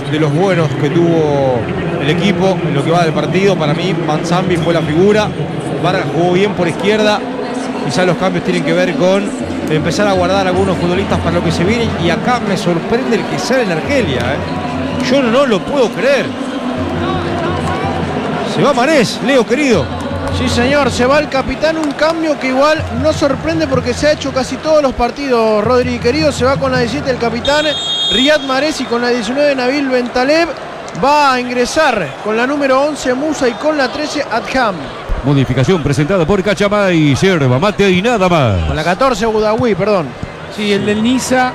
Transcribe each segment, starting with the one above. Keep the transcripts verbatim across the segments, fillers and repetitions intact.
de los buenos que tuvo el equipo en lo que va del partido. Para mí, Manzambi fue la figura. Vargas jugó bien por izquierda. Quizás los cambios tienen que ver con empezar a guardar a algunos futbolistas para lo que se viene. Y acá me sorprende el que sale en Argelia. ¿eh? Yo no, no lo puedo creer. Se va Marés, Leo querido. Sí, señor, se va el capitán, un cambio que igual no sorprende porque se ha hecho casi todos los partidos, Rodri querido. Se va con la diecisiete el capitán Riyad Mahrez y con la diecinueve Nabil Bentaleb. Va a ingresar con la número once Musa y con la trece Adham. Modificación presentada por Cachamay, yerba mate y nada más. Con la catorce Boudaoui, perdón. Sí, el del Niza.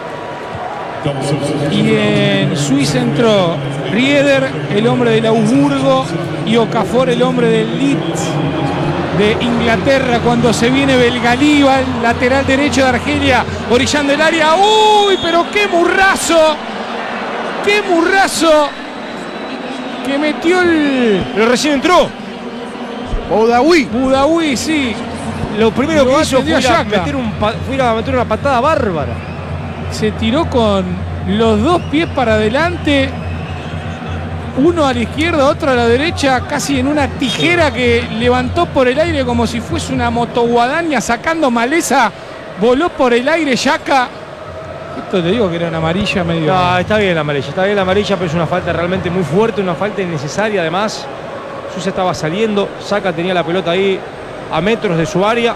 Y en Suiza entró Rieder, el hombre del Augsburgo, y Okafor, el hombre del Leeds de Inglaterra. Cuando se viene Belgalíbal, lateral derecho de Argelia, orillando el área. ¡Uy! Pero qué murrazo, qué murrazo que metió el... Pero recién entró Boudaoui. Boudaoui, sí. Lo primero Lo que hizo fue ir a, Yaka. meter un, fue ir a meter una patada bárbara. Se tiró con los dos pies para adelante, uno a la izquierda, otro a la derecha, casi en una tijera que levantó por el aire como si fuese una motoguadaña sacando maleza, voló por el aire Yaka. Esto te digo que era una amarilla medio... No, está bien la amarilla, está bien la amarilla, pero es una falta realmente muy fuerte, una falta innecesaria además. Suiza estaba saliendo, Saka tenía la pelota ahí a metros de su área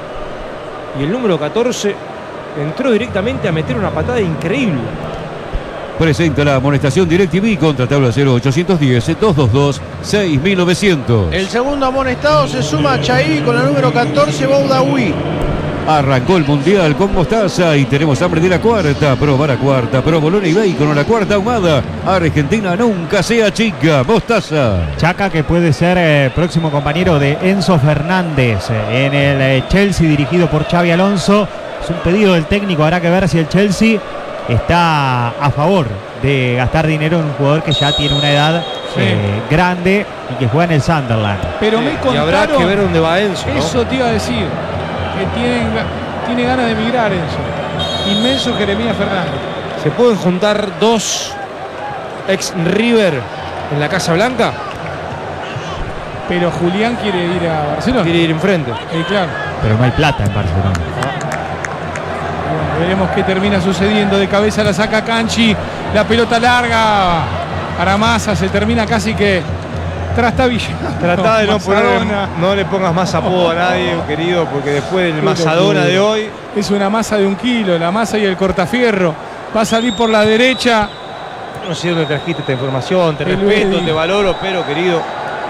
y el número catorce entró directamente a meter una patada increíble. Presenta la amonestación DirecTV contra tabla cero ochocientos diez, doscientos veintidós, seis mil novecientos. El segundo amonestado se suma a Chaí con la número catorce Boudaoui. Arrancó el Mundial con Mostaza y tenemos hambre de la cuarta. Probar a cuarta, provolone y bacon, la cuarta ahumada. Argentina nunca sea chica. Mostaza. Chaka, que puede ser eh, próximo compañero de Enzo Fernández eh, en el eh, Chelsea dirigido por Xabi Alonso. Es un pedido del técnico, habrá que ver si el Chelsea está a favor de gastar dinero en un jugador que ya tiene una edad Sí. eh, grande y que juega en el Sunderland. Pero me Y contaron... habrá que ver dónde va Enzo, ¿no? Eso te iba a decir, que tiene, tiene ganas de emigrar Enzo. Inmenso Jeremías Fernández. ¿Se pueden juntar dos ex River en la Casa Blanca? Pero Julián quiere ir a Barcelona. Quiere ir enfrente. Sí, claro. Pero no hay plata en Barcelona. Bueno, veremos qué termina sucediendo. De cabeza la saca Canchi. La pelota larga para Massa. Se termina casi que trastabillando. Tratá de no, poner, Masadona. no le pongas más apodo a nadie, querido, porque después del Masadona de hoy... Es una masa de un kilo. La masa y el cortafierro. Va a salir por la derecha. No sé dónde trajiste esta información, te El respeto, Bedi. te valoro, pero querido...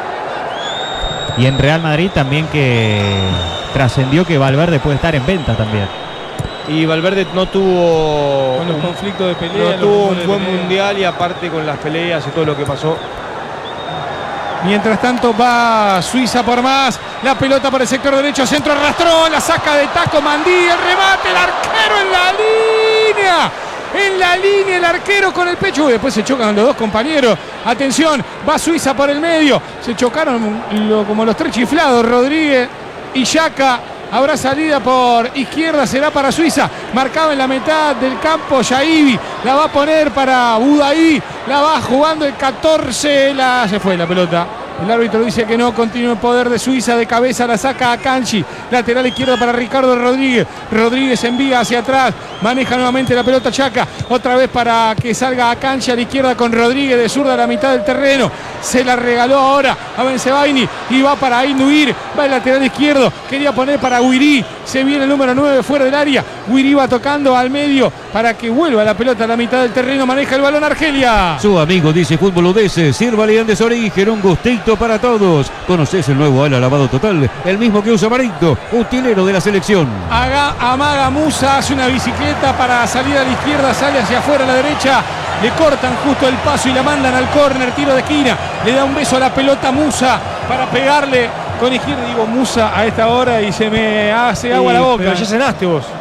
Y en Real Madrid también, que trascendió que Valverde puede estar en venta también. Y Valverde no tuvo... Con los un- conflictos de pelea. No los tuvo un rumores de buen pelea. mundial y aparte con las peleas y todo lo que pasó. Mientras tanto va Suiza por más. La pelota para el sector derecho. Centro arrastró. La saca de taco Mandí. El remate. El arquero en la línea. En la línea el arquero con el pecho. Y después se chocan los dos compañeros. Atención. Va Suiza por el medio. Se chocaron lo- como los tres chiflados. Rodríguez y Yaka. Habrá salida por izquierda, será para Suiza. Marcado en la mitad del campo Yaibi. La va a poner para Boudaoui. La va jugando el catorce. La... Se fue la pelota. El árbitro dice que no, continúa el poder de Suiza. De cabeza la saca a Canchi. Lateral izquierdo para Ricardo Rodríguez. Rodríguez envía hacia atrás. Maneja nuevamente la pelota Chaka. Otra vez para que salga a Canchi a la izquierda con Rodríguez de zurda a la mitad del terreno. Se la regaló ahora a Bensebaini. Y va para Ainuir. Va el lateral izquierdo. Quería poner para Guirí. Se viene el número nueve fuera del área. Guirí va tocando al medio para que vuelva la pelota a la mitad del terreno. Maneja el balón Argelia. Su amigo dice Fútbol U D S, sírvale Andes Origen, un gustito para todos. Conoces el nuevo ala lavado total, el mismo que usa Marito, utilero de la selección. Haga, amaga Musa, hace una bicicleta para salir a la izquierda, sale hacia afuera a la derecha. Le cortan justo el paso y la mandan al córner, tiro de esquina. Le da un beso a la pelota Musa para pegarle con izquierda. Digo Musa a esta hora y se me hace agua Y- la boca. Pero ya cenaste vos.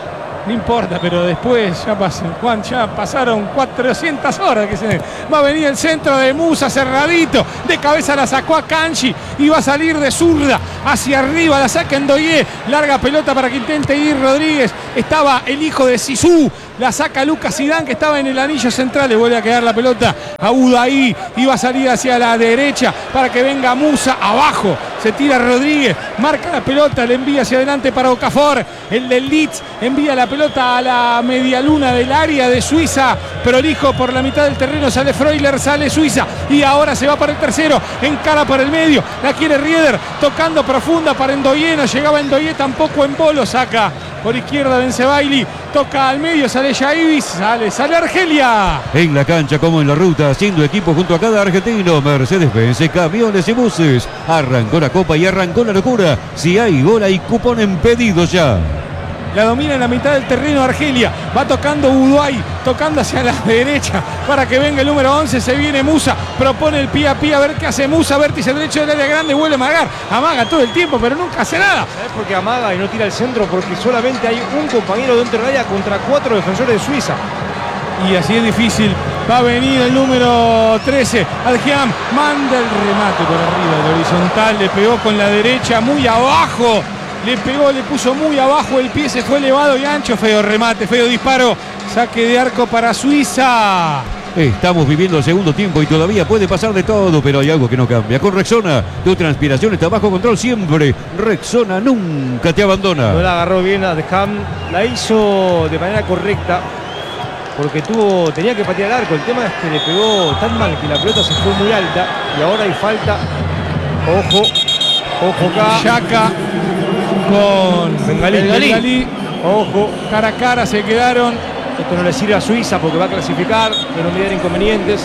No importa, pero después ya pasó, Juan, ya pasaron cuatrocientas horas que se va a venir el centro de Musa cerradito, de cabeza la sacó a Kanji y va a salir de zurda hacia arriba, la saca Ndoye, larga pelota para que intente ir Rodríguez, estaba el hijo de Zizou, la saca Lucas Zidane que estaba en el anillo central, le vuelve a quedar la pelota a Udaí y va a salir hacia la derecha para que venga Musa abajo, se tira Rodríguez, marca la pelota, le envía hacia adelante para Okafor, el del Leeds envía la pelota a la media luna del área de Suiza, prolijo por la mitad del terreno, sale Freuler, sale Suiza y ahora se va para el tercero, encara por el medio, la quiere Rieder, tocando profunda para Ndoye, no llegaba Ndoye tampoco en bolo, saca por izquierda Benzebaili, toca al medio, sale Yaivis, sale, sale Argelia. En la cancha como en la ruta, haciendo equipo junto a cada argentino, Mercedes-Benz, camiones y buses. Arrancó la copa y arrancó la locura. Si hay gol hay cupón en pedido ya. La domina en la mitad del terreno Argelia, va tocando Uduay, tocando hacia la derecha para que venga el número once, se viene Musa, propone el pie a pie a ver qué hace Musa, vértice derecho del área grande, vuelve a amagar, amaga todo el tiempo pero nunca hace nada. ¿Sabes por qué amaga y no tira el centro? Porque solamente hay un compañero dentro del área contra cuatro defensores de Suiza. Y así es difícil, va a venir el número trece, Adjiam, manda el remate por arriba del horizontal, le pegó con la derecha muy abajo. Le pegó, le puso muy abajo, el pie se fue elevado y ancho, feo remate, feo disparo, saque de arco para Suiza. Estamos viviendo el segundo tiempo y todavía puede pasar de todo, pero hay algo que no cambia. Con Rexona, tu transpiración está bajo control siempre. Rexona nunca te abandona. No la agarró bien a Adham, la hizo de manera correcta, porque tuvo, tenía que patear el arco. El tema es que le pegó tan mal que la pelota se fue muy alta y ahora hay falta. Ojo, ojo acá. Xhaka con Bengalí. Bengalí. Ojo. Cara a cara se quedaron. Esto no le sirve a Suiza porque va a clasificar, de no mirar inconvenientes.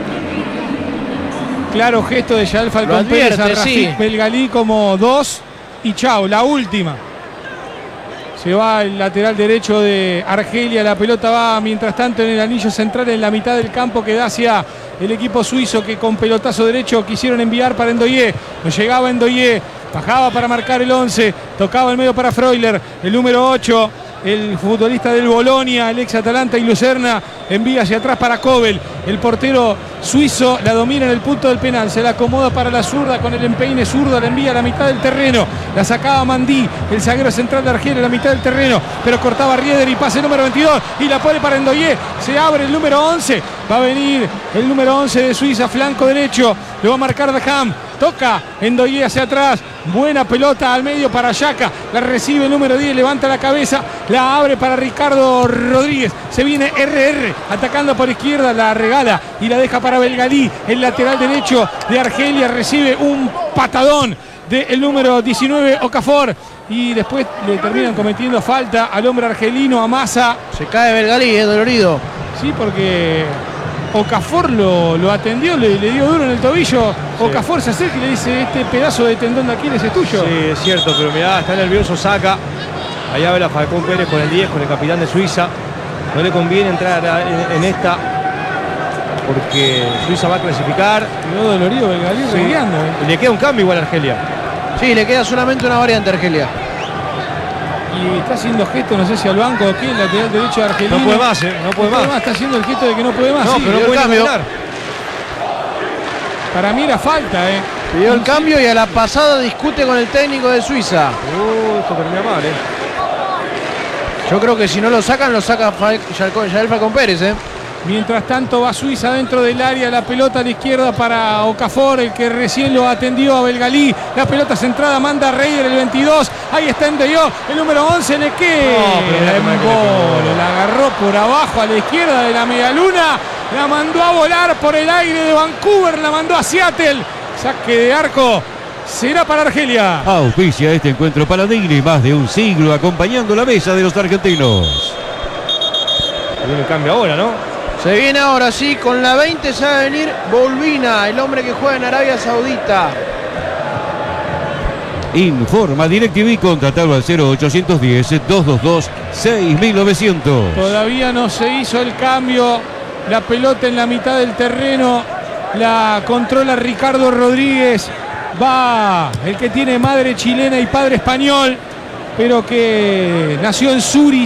Claro gesto de Yael Falcón Pérez a Rafik Belgalí como dos y chao, la última. Se va el lateral derecho de Argelia, la pelota va mientras tanto en el anillo central en la mitad del campo que da hacia el equipo suizo que con pelotazo derecho quisieron enviar para Ndoye. No llegaba Ndoye, bajaba para marcar el once, tocaba el medio para Freuler, el número ocho. El futbolista del Bolonia, el ex Atalanta y Lucerna, envía hacia atrás para Kobel. El portero suizo la domina en el punto del penal. Se la acomoda para la zurda con el empeine zurdo. La envía a la mitad del terreno. La sacaba Mandí, el zaguero central de Argelia, a la mitad del terreno. Pero cortaba Rieder y pase número veintidós. Y la pone para Ndoye. Se abre el número once. Va a venir el número once de Suiza, flanco derecho. Lo va a marcar Daham. Toca Ndoye hacia atrás. Buena pelota al medio para Xhaka. La recibe el número diez. Levanta la cabeza. La abre para Ricardo Rodríguez. Se viene R R atacando por izquierda. La regala y la deja para Belgalí. El lateral derecho de Argelia recibe un patadón del número diecinueve Okafor. Y después le terminan cometiendo falta al hombre argelino, a Massa. Se cae Belgalí, es dolorido. Sí, porque Okafor lo, lo atendió, le, le dio duro en el tobillo. Sí. Okafor se acerca y le dice: este pedazo de tendón de Aquiles es tuyo. Sí, es cierto, pero mirá, está nervioso, saca. Allá ve la Falcón Pérez con el diez, con el capitán de Suiza. No le conviene entrar en, en esta porque Suiza va a clasificar. Quedó dolorido Belgalí, sí. Regueando, ¿eh? Y le queda un cambio igual a Argelia. Sí, le queda solamente una variante a Argelia. Y está haciendo gesto, no sé si al banco o qué, el lateral derecho de Argelino. No puede más, ¿eh? No puede, no puede más. más. Está haciendo el gesto de que no puede más. No, sí, pero no puede caminar. Para mí era falta, ¿eh? Pidió el cambio y a la pasada discute con el técnico de Suiza. Uh, esto termina mal, ¿eh? Yo creo que si no lo sacan, lo saca Yael Falcón Pérez, ¿eh? Mientras tanto va Suiza dentro del área, la pelota a la izquierda para Okafor, el que recién lo atendió a Belgalí. La pelota centrada manda a Rieder, el veintidós. Ahí está Ndoye, el número once, le queda en bolo. La agarró por abajo a la izquierda de la medialuna. La mandó a volar por el aire de Vancouver, la mandó a Seattle. Saque de arco. Será para Argelia. Auspicia este encuentro Paladini, más de un siglo acompañando la mesa de los argentinos. Viene el cambio ahora, ¿no? Se viene ahora sí, con la veinte se va a venir Bolvina, el hombre que juega en Arabia Saudita. Informa DirecTV, contratado al cero ochocientos diez, doscientos veintidós, seis mil novecientos. Todavía no se hizo el cambio. La pelota en la mitad del terreno la controla Ricardo Rodríguez. Va el que tiene madre chilena y padre español, pero que nació en Zúrich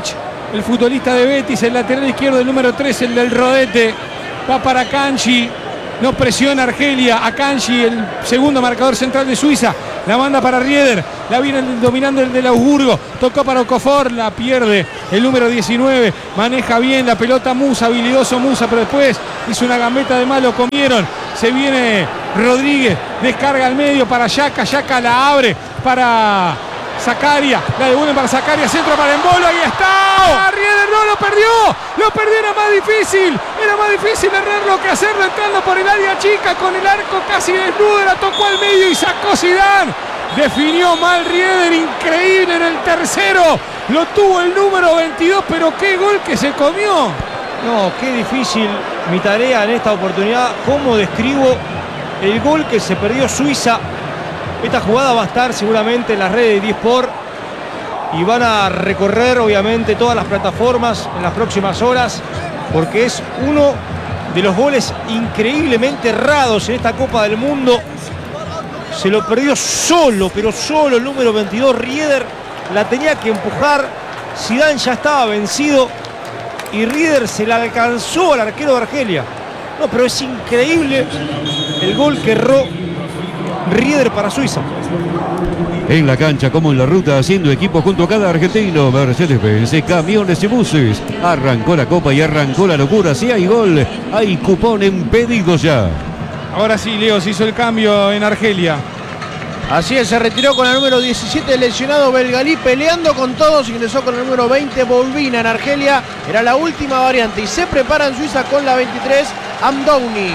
el futbolista de Betis, el lateral izquierdo, el número tres, el del Rodete. Va para Kanji. No presiona Argelia. A Kanji, el segundo marcador central de Suiza. La manda para Rieder. La viene dominando el del Augsburgo. Tocó para Okafor. La pierde el número diecinueve. Maneja bien la pelota Musa. Habilidoso Musa. Pero después hizo una gambeta de malo. Comieron. Se viene Rodríguez. Descarga al medio para Xhaka. Xhaka la abre para Zakaria. La devuelven para Zakaria. Centro para Embolo. Ahí está. Rieder no lo perdió. Lo perdió. Era más difícil. Era más difícil errarlo que hacerlo entrando por el área chica con el arco casi desnudo. La tocó al medio y sacó Zidane. Definió mal Rieder. Increíble en el tercero. Lo tuvo el número veintidós. Pero qué gol que se comió. No, qué difícil mi tarea en esta oportunidad. ¿Cómo describo el gol que se perdió Suiza? Esta jugada va a estar seguramente en las redes de eSport y van a recorrer obviamente todas las plataformas en las próximas horas, porque es uno de los goles increíblemente errados en esta Copa del Mundo. Se lo perdió solo, pero solo el número veintidós, Rieder. La tenía que empujar. Zidane ya estaba vencido y Rieder se la alcanzó al arquero de Argelia. No, pero es increíble el gol que erró Rieder para Suiza. En la cancha como en la ruta, haciendo equipo junto a cada argentino. Mercedes-Benz, camiones y buses. Arrancó la copa y arrancó la locura. Si hay gol, hay cupón en pedido ya. Ahora sí, Leo, se hizo el cambio en Argelia. Así es, se retiró con el número diecisiete el lesionado Belgalí, peleando con todos. Ingresó con el número veinte Bolvina en Argelia. Era la última variante y se prepara en Suiza con la veintitrés Amdouni.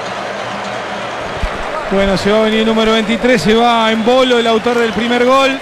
Bueno, se va a venir el número veintitrés, se va Embolo, el autor del primer gol,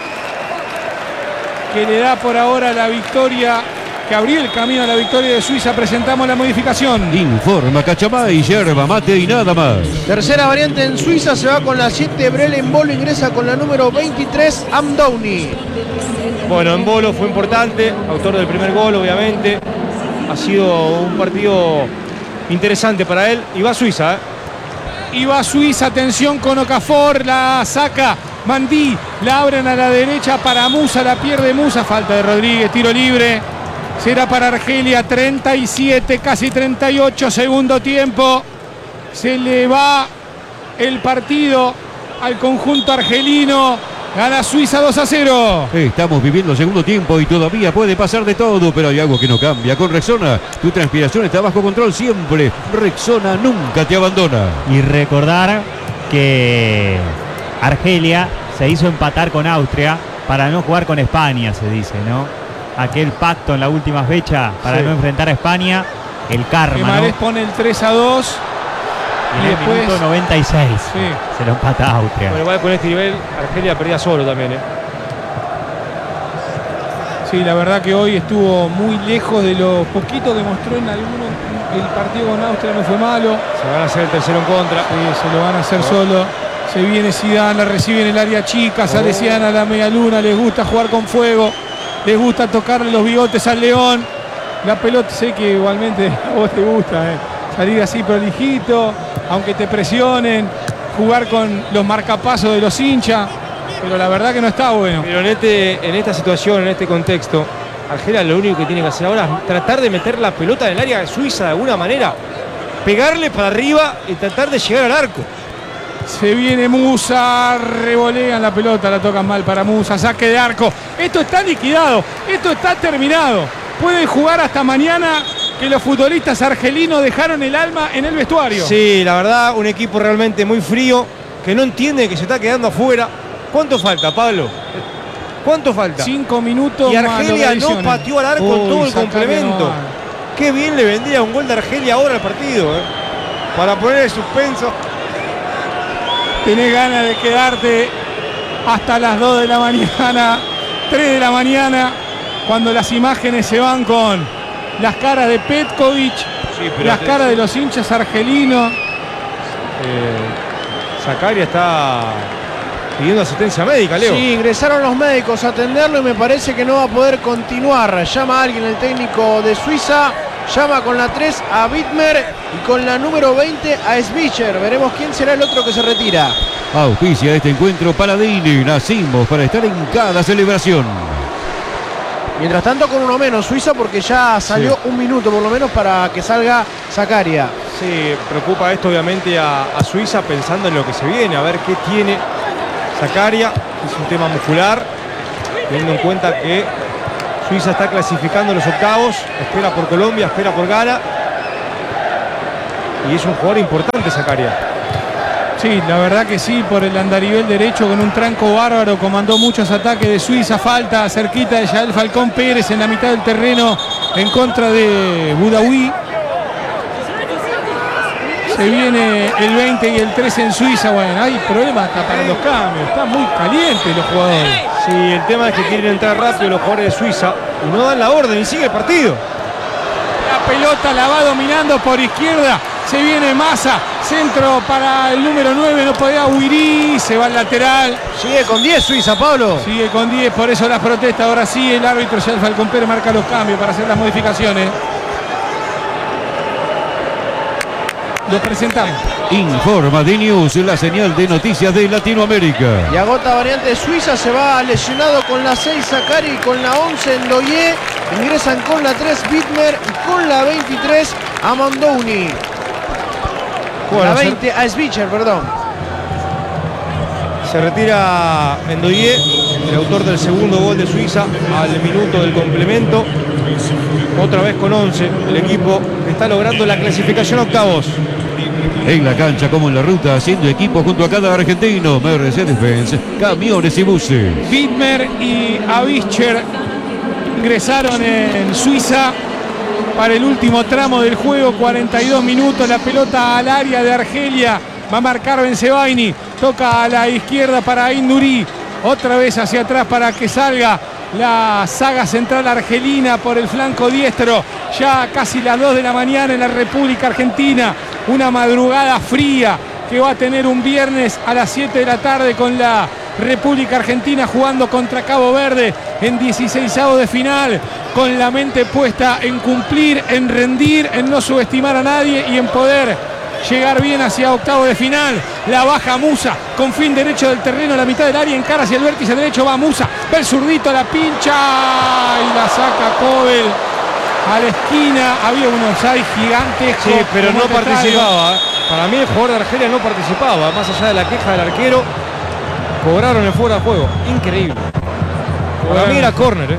que le da por ahora la victoria, que abrió el camino a la victoria de Suiza. Presentamos la modificación. Informa Cachamay, yerba mate y nada más. Tercera variante en Suiza, se va con la siete Brel. Embolo ingresa con la número veintitrés Amdouni. Bueno, Embolo fue importante, autor del primer gol obviamente. Ha sido un partido interesante para él y va a Suiza, ¿eh? Y va Suiza, atención con Okafor, la saca Mandí, la abren a la derecha para Musa, la pierde Musa, falta de Rodríguez, tiro libre. Será para Argelia, treinta y siete, casi treinta y ocho, segundo tiempo. Se le va el partido al conjunto argelino. Gana Suiza dos a cero. Estamos viviendo el segundo tiempo y todavía puede pasar de todo, pero hay algo que no cambia. Con Rexona, tu transpiración está bajo control siempre. Rexona nunca te abandona. Y recordar que Argelia se hizo empatar con Austria para no jugar con España, se dice, ¿no? Aquel pacto en la última fecha para sí. no enfrentar a España, el karma, Guimarães ¿no? pone el tres a dos. Y en el después, minuto noventa y seis sí. se lo empata a Austria. Bueno, igual con este nivel, Argelia perdía solo también, ¿eh? Sí, la verdad que hoy estuvo muy lejos de lo poquito que mostró en algunos. El partido con Austria no fue malo. Se van a hacer el tercero en contra. Sí, se lo van a hacer solo. Se viene Zidane, la recibe en el área chica. Sale Zidane a la media luna. Les gusta jugar con fuego. Les gusta tocarle los bigotes al León. La pelota, sé que igualmente a vos te gusta, ¿eh? Salir así prolijito, aunque te presionen, jugar con los marcapasos de los hinchas, pero la verdad que no está bueno. Pero en, este, en esta situación, en este contexto, Argelia lo único que tiene que hacer ahora es tratar de meter la pelota en el área suiza de alguna manera, pegarle para arriba y tratar de llegar al arco. Se viene Musa, revolean la pelota, la tocan mal para Musa, saque de arco. Esto está liquidado, esto está terminado. Pueden jugar hasta mañana, que los futbolistas argelinos dejaron el alma en el vestuario. Sí, la verdad, un equipo realmente muy frío, que no entiende que se está quedando afuera. ¿Cuánto falta, Pablo? ¿Cuánto falta? Cinco minutos. Y Argelia no pateó al arco en todo el complemento. No. Qué bien le vendría un gol de Argelia ahora al partido, ¿eh? Para poner el suspenso. Tenés ganas de quedarte hasta las dos de la mañana, tres de la mañana, cuando las imágenes se van con las caras de Petkovic, Sí, pero las te- caras de los hinchas argelinos. Eh, Zakaria está pidiendo asistencia médica, Leo. Sí, ingresaron los médicos a atenderlo y me parece que no va a poder continuar. Llama a alguien el técnico de Suiza, llama con la tres a Wittmer y con la número veinte a Smicher. Veremos quién será el otro que se retira. Auspicia este encuentro Paladini. Nacimos para estar en cada celebración. Mientras tanto con uno menos Suiza porque ya salió sí. un minuto por lo menos para que salga Zakaria. Sí, preocupa esto obviamente a, a Suiza pensando en lo que se viene, a ver qué tiene Zakaria. Es un tema muscular, teniendo en cuenta que Suiza está clasificando los octavos, espera por Colombia, espera por Ghana. Y es un jugador importante Zakaria. Sí, la verdad que sí, por el andarivel derecho con un tranco bárbaro, comandó muchos ataques de Suiza, falta cerquita de Yael Falcón Pérez en la mitad del terreno en contra de Boudaoui. Se viene el veinte y el trece en Suiza, bueno, hay problemas hasta para los cambios, están muy calientes los jugadores. Sí, el tema es que quieren entrar rápido los jugadores de Suiza y no dan la orden y sigue el partido. La pelota la va dominando por izquierda. Se viene Massa, centro para el número nueve, no podía Huirí, se va al lateral. Sigue con diez Suiza, Pablo. Sigue con diez, por eso las protestas. Ahora sí, el árbitro ya el Falcón Pérez marca los cambios para hacer las modificaciones. Los presentamos. Informa D News, la señal de noticias de Latinoamérica. Y agota variante Suiza, se va lesionado con la seis Zakaria y con la once Ndoye. Ingresan con la tres Bittner y con la veintitrés Amandouni. La veinte a Svitzer, perdón. Se retira Ndoye, el autor del segundo gol de Suiza al minuto del complemento. Otra vez con once, el equipo está logrando la clasificación a octavos. En la cancha como en la ruta, haciendo equipo junto a cada argentino, Mercedes-Benz, camiones y buses. Bittner y Aviccher ingresaron en Suiza para el último tramo del juego, cuarenta y dos minutos, la pelota al área de Argelia, va a marcar Bensebaini, toca a la izquierda para Ain Nouri, otra vez hacia atrás para que salga la saga central argelina por el flanco diestro, ya casi las dos de la mañana en la República Argentina, una madrugada fría que va a tener un viernes a las siete de la tarde con la República Argentina jugando contra Cabo Verde en dieciseisavos de final, con la mente puesta en cumplir, en rendir, en no subestimar a nadie y en poder llegar bien hacia octavo de final. La baja Musa con fin derecho del terreno, a la mitad del área, encara hacia el vértice derecho, va Musa, ve el zurdito, la pincha y la saca Kobel a la esquina. Había un offside gigantesco. Sí, pero no participaba. Para mí el jugador de Argelia no participaba, más allá de la queja del arquero. Cobraron el fuera de juego, increíble. Para mí era córner, ¿eh?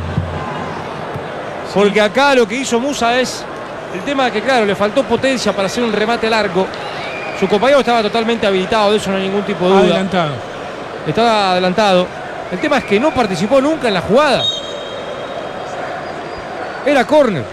Porque acá lo que hizo Musa es el tema de que, claro, le faltó potencia para hacer un remate largo. Su compañero estaba totalmente habilitado, de eso no hay ningún tipo de duda. Adelantado. Estaba adelantado. El tema es que no participó nunca en la jugada. Era córner.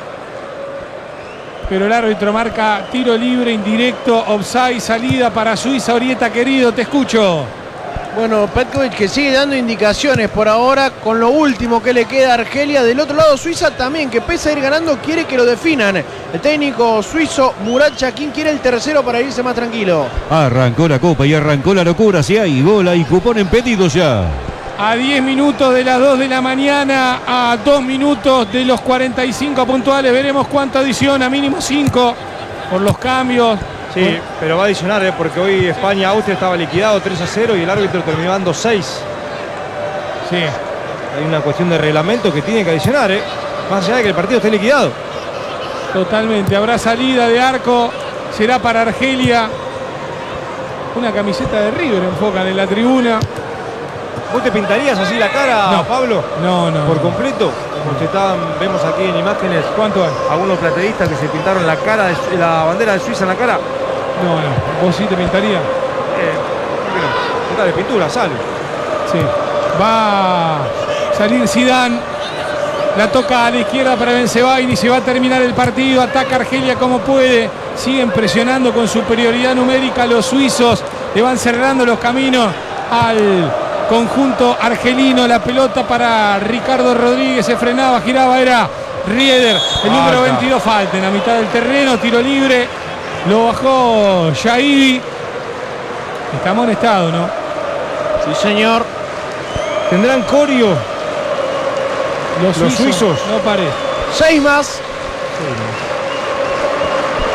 Pero el árbitro marca tiro libre indirecto, offside, salida para Suiza. Orieta, querido, te escucho. Bueno, Petkovic que sigue dando indicaciones por ahora con lo último que le queda a Argelia. Del otro lado Suiza también, que pese a ir ganando, quiere que lo definan. El técnico suizo Murat Yakin quiere el tercero para irse más tranquilo. Arrancó la copa y arrancó la locura. Si hay gol, hay cupón en pedido ya. A diez minutos de las dos de la mañana, a dos minutos de los cuarenta y cinco puntuales, veremos cuánto adiciona, mínimo cinco por los cambios. Sí, pero va a adicionar, ¿eh? Porque hoy España-Austria estaba liquidado tres a cero y el árbitro terminó dando seis. Sí. Hay una cuestión de reglamento que tiene que adicionar, ¿eh? Más allá de que el partido esté liquidado. Totalmente, habrá salida de arco, será para Argelia. Una camiseta de River enfocan en la tribuna. ¿Vos te pintarías así la cara, no, Pablo? No, no. ¿Por completo? Porque estaban, vemos aquí en imágenes. ¿Cuánto hay? Algunos plateístas que se pintaron la cara, de, la bandera de Suiza en la cara. No, no. ¿Vos sí te pintarías? Eh, ¿por qué no? Está de pintura, sale. Sí. Va a salir Zidane. La toca a la izquierda para Bensebaini. Se va a terminar el partido. Ataca Argelia como puede. Siguen presionando con superioridad numérica los suizos. Le van cerrando los caminos al conjunto argelino. La pelota para Ricardo Rodríguez, se frenaba, giraba, era Rieder, el falta. Número veintidós, falta en la mitad del terreno, tiro libre, lo bajó Shaibi. Está amonestado, ¿no? Sí, señor. ¿Tendrán corio los, los suizos? No parece. Seis más. Sí,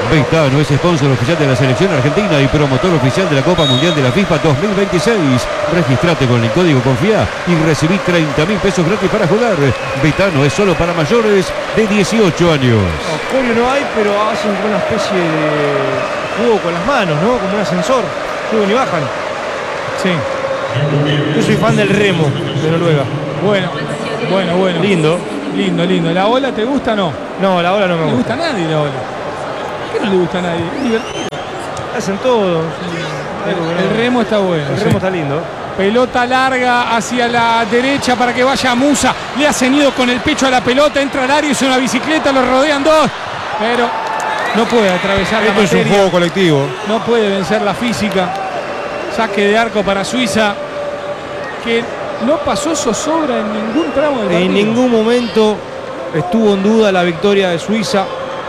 Betano es sponsor oficial de la selección argentina y promotor oficial de la Copa Mundial de la FIFA dos mil veintiséis. Registrate con el código CONFIA y recibí treinta mil pesos gratis para jugar. Betano es solo para mayores de dieciocho años. Corio no hay, pero hacen como una especie de juego con las manos, ¿no? Como un ascensor. Suben y bajan. Sí. Yo soy fan del remo de Noruega. Bueno, bueno, bueno. Lindo. Lindo, lindo. ¿La ola te gusta o no? No, la ola no me No le gusta. gusta a nadie la ola. ¿Por qué no le gusta a nadie? Es divertido. Hacen todo. El, el remo está bueno. El sí. remo está lindo. Pelota larga hacia la derecha para que vaya Musa. Le hacen ido con el pecho a la pelota. Entra al área, es una bicicleta, lo rodean dos. Pero no puede atravesar Esto la es un materia. juego colectivo. No puede vencer la física. Saque de arco para Suiza, que no pasó zozobra en ningún tramo del partido. En ningún momento estuvo en duda la victoria de Suiza.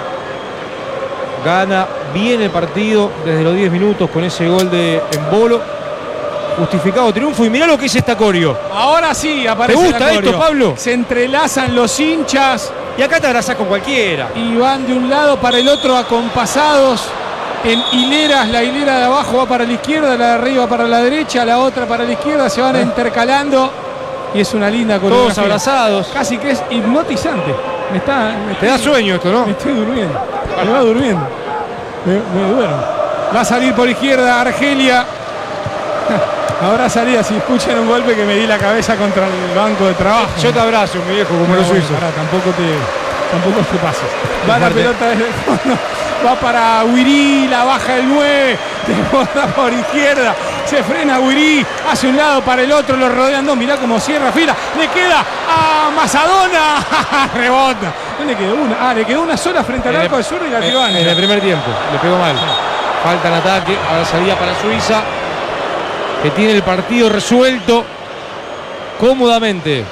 Gana bien el partido desde los diez minutos con ese gol de Embolo. Justificado triunfo. Y mirá lo que es esta Corio. Ahora sí aparece. ¿Te gusta la esto, coreo. Pablo? Se entrelazan los hinchas Y acá te abrazás con cualquiera. y van de un lado para el otro acompasados en hileras. La hilera de abajo va para la izquierda, la de arriba para la derecha, la otra para la izquierda. Se van intercalando y es una linda Todos coreografía. abrazados. Casi que es hipnotizante. Me está, me Te da sueño esto, Me ¿no? estoy durmiendo. Me va durmiendo. Me, me duermo. Va a salir por izquierda Argelia. Habrá salida si escuchan un golpe que me di la cabeza contra el banco de trabajo. Yo te abrazo, mi viejo, como No, los bueno, suizos. pará, tampoco te, tampoco te pases. Va la Fuerte. pelota desde el fondo. Va para Wirí, la baja el nueve. Desborda por izquierda. Se frena Wirí. Hace un lado para el otro. Lo rodean dos. Mirá cómo cierra fila. Le queda a Mazadona. Rebota. No le quedó una. Ah, le quedó una sola frente al En el- arco de zurdo y la En, tiró en el ancha. primer tiempo. Le pegó mal. Falta en ataque. Ahora salida para Suiza, que tiene el partido resuelto cómodamente.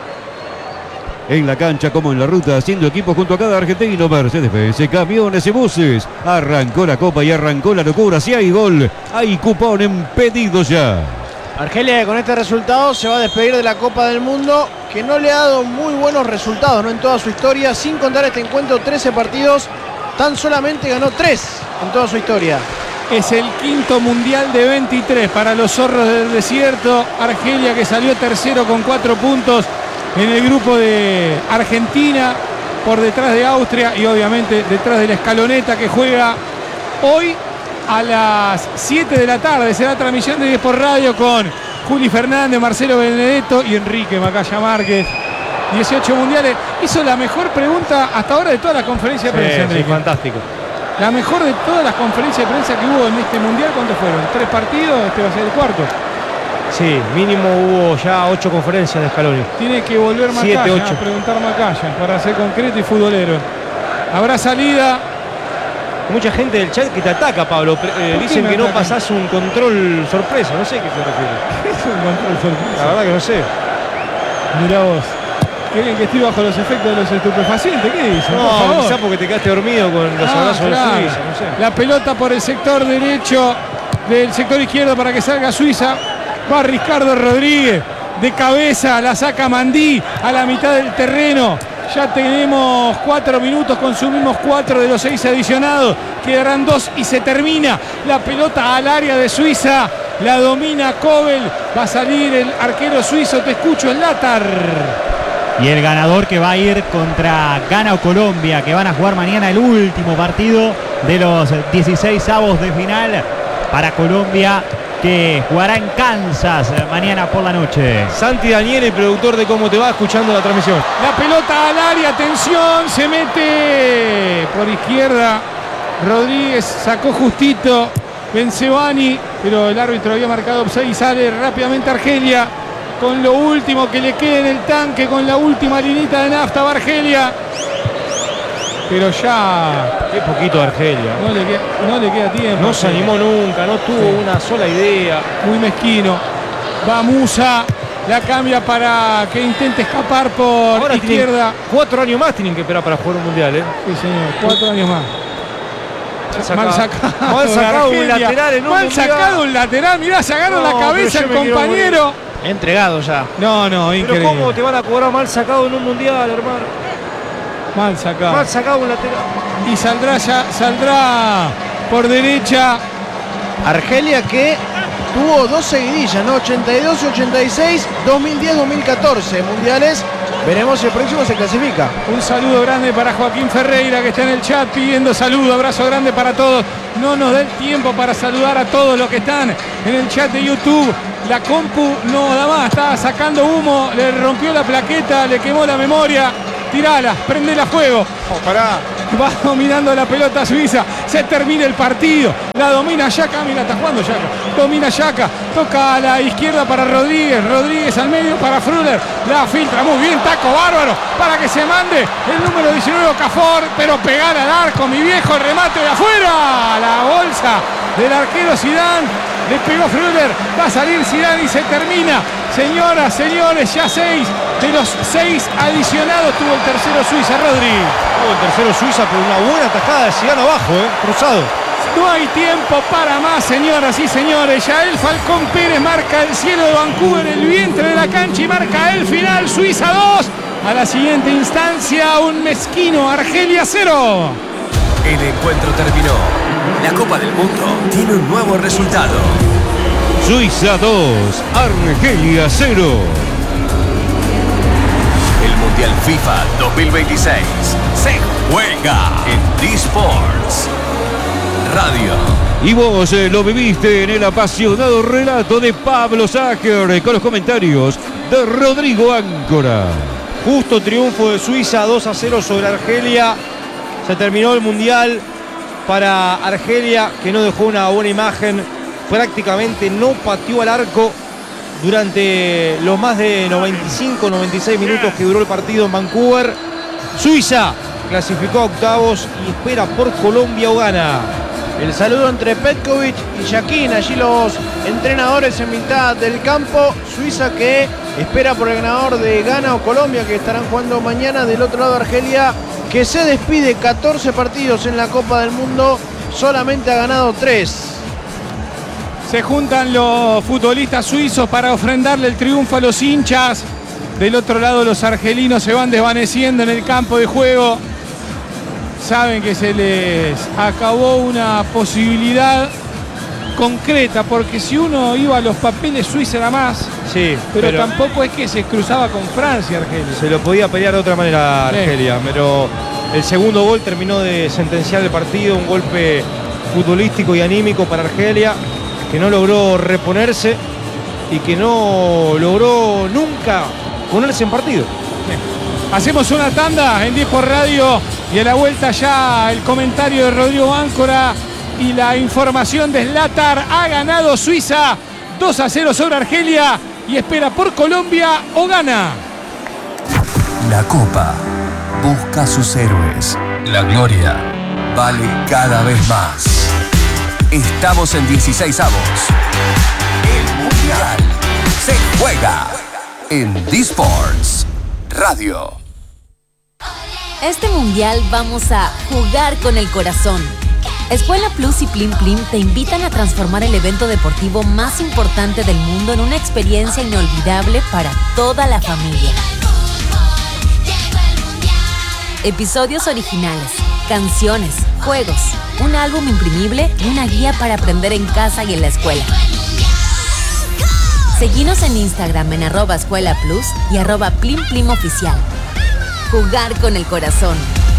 En la cancha como en la ruta, haciendo equipo junto a cada argentino. Mercedes-Benz, camiones y buses. Arrancó la copa y arrancó la locura. Si hay gol, hay cupón en pedido ya. Argelia, que con este resultado se va a despedir de la Copa del Mundo, que no le ha dado muy buenos resultados, ¿no? En toda su historia, sin contar este encuentro, trece partidos, tan solamente ganó tres en toda su historia. Es el quinto mundial de veintitrés para los zorros del desierto. Argelia, que salió tercero con cuatro puntos en el grupo de Argentina, por detrás de Austria y obviamente detrás de la escaloneta, que juega hoy a las siete de la tarde. Será transmisión de diez por radio con Juli Fernández, Marcelo Benedetto y Enrique Macaya Márquez. dieciocho mundiales. Hizo la mejor pregunta hasta ahora de toda la conferencia de prensa, Sí, sí, Enrique. fantástico. La mejor de todas las conferencias de prensa que hubo en este mundial. ¿Cuántos fueron? ¿Tres partidos? Este va a ser el cuarto. Sí, mínimo hubo ya ocho conferencias de Scaloni. Tiene que volver Siete, Macaya ocho. a preguntar Macaya para ser concreto y futbolero. Habrá salida. Mucha gente del chat que te ataca, Pablo. Pre- eh, ¿Por qué dicen me que no atacan? pasás un control sorpresa. No sé a qué se refiere. Es un control La sorpresa. verdad que no sé. Mirá vos. ¿Quieren que estoy bajo los efectos de los estupefacientes? ¿Qué dicen? Por No, favor. quizá porque te quedaste dormido con los Ah, abrazos claro. de Suiza. No sé. La pelota por el sector derecho del sector izquierdo para que salga Suiza. Va Ricardo Rodríguez de cabeza, la saca Mandí a la mitad del terreno. Ya tenemos cuatro minutos, consumimos cuatro de los seis adicionados. Quedarán dos y se termina. La pelota al área de Suiza. La domina Kobel. Va a salir el arquero suizo. Te escucho, Latar. Y el ganador que va a ir contra Ghana o Colombia, que van a jugar mañana el último partido de los dieciséis avos de final para Colombia, que jugará en Kansas mañana por la noche. Santi Daniel, el productor de Cómo Te Va, escuchando la transmisión. La pelota al área, atención, se mete por izquierda. Rodríguez sacó justito Benzebani, pero el árbitro había marcado offside y sale rápidamente Argelia con lo último que le queda en el tanque, con la última linita de nafta. Va Argelia, pero ya Qué poquito de Argelia. no le queda, no le queda tiempo. No se animó nunca, no tuvo Sí. una sola idea. Muy mezquino. Va Musa, la cambia para que intente escapar por Ahora izquierda. tienen cuatro años más tienen que esperar para jugar un mundial, ¿eh? Sí, señor, cuatro años más. Mal sacado. Mal sacado un Argelia. lateral en un Mal mundial. sacado un lateral. Mirá, se agarra No, la cabeza pero el yo me quiero compañero. Entregado ya. No, no, Pero increíble. ¿cómo te van a cobrar mal sacado en un mundial, hermano? Mal sacado. Mal sacado un lateral. Y saldrá ya, saldrá por derecha. Argelia que tuvo dos seguidillas, ¿no? ochenta y dos y ochenta y seis, dos mil diez dos mil catorce mundiales. Veremos si el próximo se clasifica. Un saludo grande para Joaquín Ferreira, que está en el chat pidiendo saludo. Abrazo grande para todos. No nos da el tiempo para saludar a todos los que están en el chat de YouTube. La compu no da más, estaba sacando humo, le rompió la plaqueta, le quemó la memoria. Tirala, prendela a fuego. Oh, pará. Va dominando la pelota Suiza. Se termina el partido. La domina Yaka. Mira, está jugando Yaka. Domina Yaka. Toca a la izquierda para Rodríguez. Rodríguez al medio para Früller. La filtra muy bien. Taco bárbaro para que se mande el número diecinueve Okafor. Pero pegar al arco, mi viejo. El remate de afuera. La bolsa del arquero Zidane. Le pegó Früller. Va a salir Zidane y se termina. Señoras, señores, ya seis de los seis adicionados tuvo el tercero Suiza, Rodri. Tuvo el tercero Suiza, pero una buena tajada de Zidane abajo, ¿eh? Cruzado. No hay tiempo para más, señoras y señores. Yael Falcón Pérez marca el cielo de Vancouver, el vientre de la cancha y marca el final. Suiza dos. A la siguiente instancia, un mezquino Argelia cero. El encuentro terminó. La Copa del Mundo tiene un nuevo resultado. Suiza dos, Argelia cero. El Mundial FIFA dos mil veintiséis se juega en D-Sports Radio. Y vos eh, lo viviste en el apasionado relato de Pablo Sácher, eh, con los comentarios de Rodrigo Áncora. Justo triunfo de Suiza dos a cero sobre Argelia. Se terminó el Mundial para Argelia, que no dejó una buena imagen. Prácticamente no pateó al arco durante los más de noventa y cinco noventa y seis minutos que duró el partido en Vancouver. Suiza clasificó a octavos y espera por Colombia o Ghana. El saludo entre Petkovic y Yakin, allí los entrenadores en mitad del campo. Suiza que espera por el ganador de Ghana o Colombia, que estarán jugando mañana. Del otro lado Argelia, que se despide, catorce partidos en la Copa del Mundo, solamente ha ganado tres. Se juntan los futbolistas suizos para ofrendarle el triunfo a los hinchas. Del otro lado los argelinos se van desvaneciendo en el campo de juego. Saben que se les acabó una posibilidad concreta, porque si uno iba a los papeles, Suiza era más. Sí, pero, pero tampoco es que se cruzaba con Francia, Argelia. se lo podía pelear de otra manera Argelia, sí. Pero el segundo gol terminó de sentenciar el partido, un golpe futbolístico y anímico para Argelia, que no logró reponerse y que no logró nunca ponerse en partido. Hacemos una tanda en D-Sport Radio y a la vuelta ya el comentario de Rodrigo Áncora y la información de Zlatar. Ha ganado Suiza dos a cero sobre Argelia y espera por Colombia o Ghana. La Copa busca a sus héroes. La gloria vale cada vez más. Estamos en dieciseisavos. El Mundial se juega en D-Sports Radio. Este mundial vamos a jugar con el corazón. Escuela Plus y Plim Plim te invitan a transformar el evento deportivo más importante del mundo en una experiencia inolvidable para toda la familia. Episodios originales, canciones, juegos, un álbum imprimible y una guía para aprender en casa y en la escuela. Seguinos en Instagram en arroba Escuela Plus y arroba Plim Plim Oficial. Jugar con el corazón.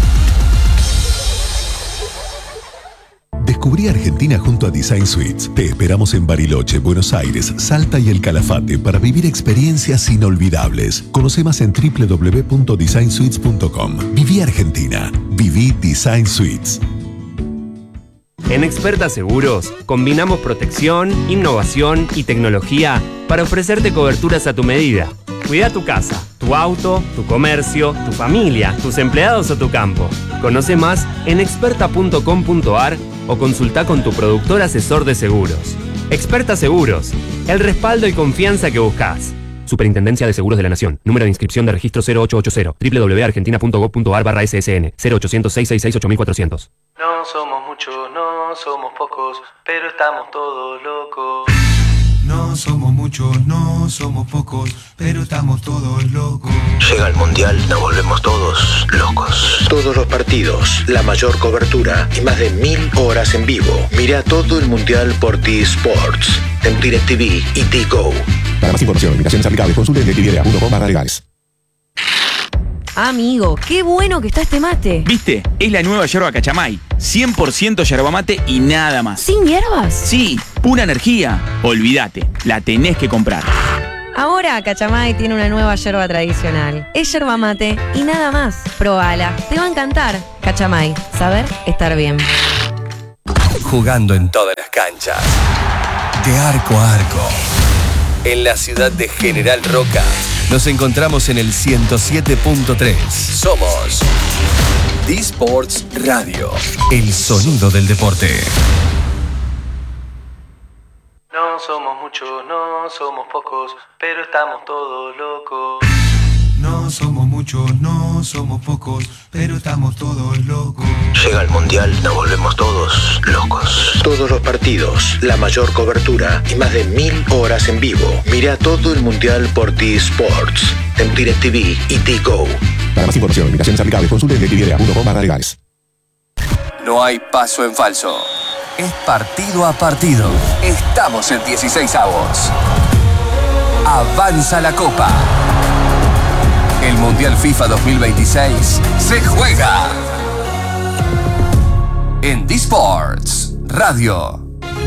Descubrí Argentina junto a Design Suites. Te esperamos en Bariloche, Buenos Aires, Salta y El Calafate para vivir experiencias inolvidables. Conoce más en doble u doble u doble u punto design suites punto com. Viví Argentina. Viví Design Suites. En Experta Seguros, combinamos protección, innovación y tecnología para ofrecerte coberturas a tu medida. Cuida tu casa, tu auto, tu comercio, tu familia, tus empleados o tu campo. Conoce más en experta punto com punto a r o consulta con tu productor asesor de seguros. Experta Seguros, el respaldo y confianza que buscas. Superintendencia de Seguros de la Nación. Número de inscripción de registro cero ocho ocho cero. doble u doble u doble u punto argentina punto gov punto a r barra S S N. cero ochocientos, seiscientos sesenta y seis, ocho mil cuatrocientos. No somos muchos, no somos pocos, pero estamos todos locos. No No somos muchos, no somos pocos, pero estamos todos locos. Llega el Mundial, nos volvemos todos locos. Todos los partidos, la mayor cobertura y más de mil horas en vivo. Mira todo el Mundial por T-Sports, en DirecTV y T-Go. Para más información, invitaciones aplicables, consulte en directv punto com barra legales. Amigo, qué bueno que está este mate. ¿Viste? Es la nueva yerba Cachamay. cien por ciento yerba mate y nada más. ¿Sin hierbas? Sí, pura energía. Olvídate, la tenés que comprar. Ahora Cachamay tiene una nueva yerba tradicional. Es yerba mate y nada más. Probala, te va a encantar. Cachamay, saber estar bien. Jugando en todas las canchas. De arco a arco. En la ciudad de General Roca. Nos encontramos en el ciento siete punto tres. Somos D-Sports Radio. El sonido del deporte. No somos muchos, no somos pocos, pero estamos todos locos. No somos muchos, no somos pocos, pero estamos todos locos. Llega el Mundial, nos volvemos todos locos. Todos los partidos, la mayor cobertura y más de mil horas en vivo. Mira todo el Mundial por T-Sports, en DirecTV y T-Go. Para más información, invitaciones aplicables, consulte en directv punto com barra legales. No hay paso en falso. Es partido a partido. Estamos en dieciséis avos. Avanza la Copa. El Mundial FIFA dos mil veintiséis se juega en D-Sports Radio.